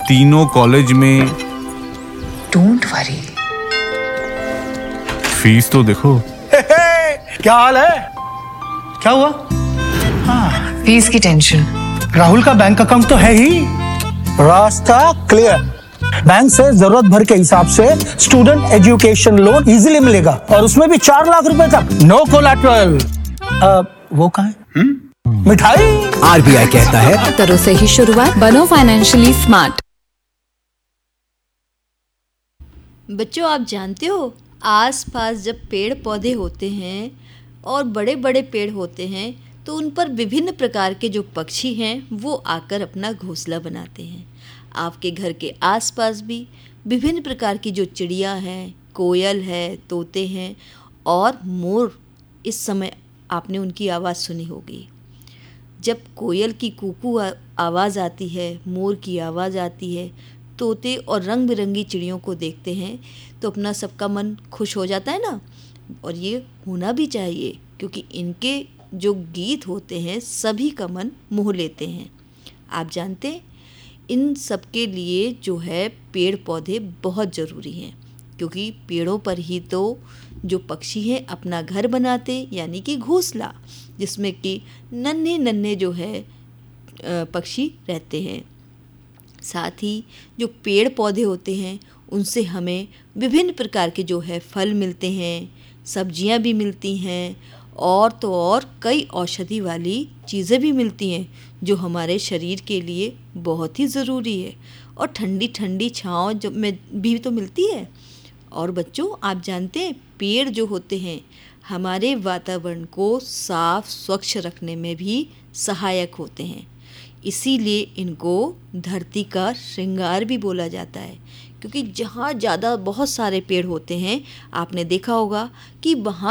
तीनों कॉलेज में। Don't worry. Fees तो देखो। क्या हाल है? क्या हुआ? फीस की टेंशन। राहुल का बैंक अकाउंट तो है ही। रास्ता क्लियर। बैंक से जरूरत भर के हिसाब से स्टूडेंट एजुकेशन लोन इजीली मिलेगा और उसमें भी 4 लाख रुपए तक। No collateral. वो कहाँ है? मिठाई। आरबीआई कहता है करो सही शुरुआत, बनो फाइनेंशियली स्मार्ट। बच्चों, आप जानते हो आसपास जब पेड़ पौधे होते हैं और बड़े बड़े पेड़ होते हैं तो उन पर विभिन्न प्रकार के जो पक्षी हैं वो आकर अपना घोंसला बनाते हैं। आपके घर के आसपास भी विभिन्न प्रकार की जो चिड़िया हैं, कोयल है, तोते हैं और मोर, इस समय आपने उनकी आवाज़ सुनी होगी। जब कोयल की कूकू आवाज़ आती है, मोर की आवाज़ आती है, तोते और रंग बिरंगी चिड़ियों को देखते हैं तो अपना सबका मन खुश हो जाता है ना। और ये होना भी चाहिए क्योंकि इनके जो गीत होते हैं सभी का मन मोह लेते हैं। आप जानते हैं इन सब के लिए जो है पेड़ पौधे बहुत ज़रूरी हैं क्योंकि पेड़ों पर ही तो जो पक्षी हैं अपना घर बनाते, यानी कि घोंसला, जिसमें कि नन्हे नन्हे जो है पक्षी रहते हैं। साथ ही जो पेड़ पौधे होते हैं उनसे हमें विभिन्न प्रकार के जो है फल मिलते हैं, सब्जियां भी मिलती हैं और तो और कई औषधि वाली चीज़ें भी मिलती हैं जो हमारे शरीर के लिए बहुत ही ज़रूरी है। और ठंडी ठंडी छाँव जो में भी तो मिलती है। और बच्चों, आप जानते हैं पेड़ जो होते हैं हमारे वातावरण को साफ स्वच्छ रखने में भी सहायक होते हैं। इसीलिए इनको धरती का श्रृंगार भी बोला जाता है क्योंकि जहाँ ज़्यादा बहुत सारे पेड़ होते हैं आपने देखा होगा कि वहाँ